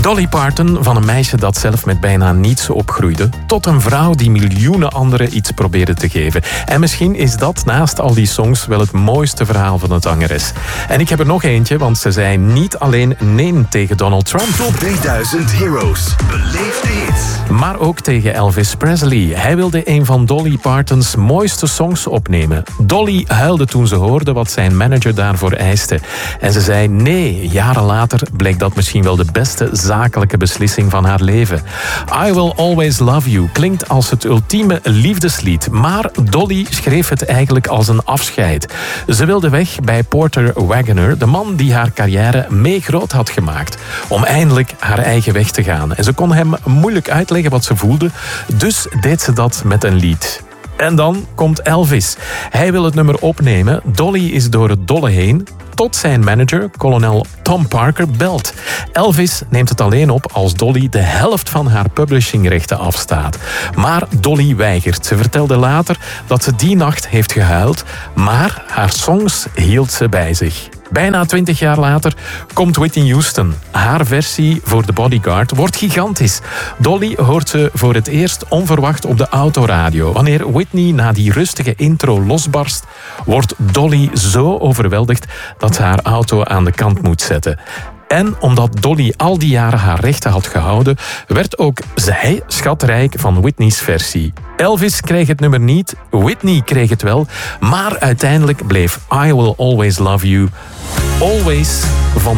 Dolly Parton, van een meisje dat zelf met bijna niets opgroeide, tot een vrouw die miljoenen anderen iets probeerde te geven. En misschien is dat naast al die songs wel het mooiste verhaal van de zangeres. En ik heb er nog eentje, want ze zei niet alleen nee tegen Donald Trump. Top 3000 Heroes. Beleefde hits. Maar ook tegen Elvis Presley. Hij wilde een van Dolly Partons mooiste songs opnemen. Dolly huilde toen ze hoorde wat zijn manager daarvoor eiste. En ze zei nee. Jaren later bleek dat misschien wel de beste zakelijke beslissing van haar leven. I Will Always Love You klinkt als het ultieme liefdeslied. Maar Dolly schreef het eigenlijk als een afscheid. Ze wilde weg bij Porter Wagoner, de man die haar carrière mee groot had gemaakt. Om eindelijk haar eigen weg te gaan. En ze kon hem moeilijk uitleggen wat ze voelde. Dus deed ze dat met een lied. En dan komt Elvis. Hij wil het nummer opnemen. Dolly is door het dolle heen. Tot zijn manager, kolonel Tom Parker, belt. Elvis neemt het alleen op als Dolly de helft van haar publishingrechten afstaat. Maar Dolly weigert. Ze vertelde later dat ze die nacht heeft gehuild, maar haar songs hield ze bij zich. Bijna 20 jaar later komt Whitney Houston. Haar versie voor The Bodyguard wordt gigantisch. Dolly hoort ze voor het eerst onverwacht op de autoradio. Wanneer Whitney na die rustige intro losbarst, wordt Dolly zo overweldigd dat ze haar auto aan de kant moet zetten. En omdat Dolly al die jaren haar rechten had gehouden, werd ook zij schatrijk van Whitney's versie. Elvis kreeg het nummer niet, Whitney kreeg het wel, maar uiteindelijk bleef I Will Always Love You always van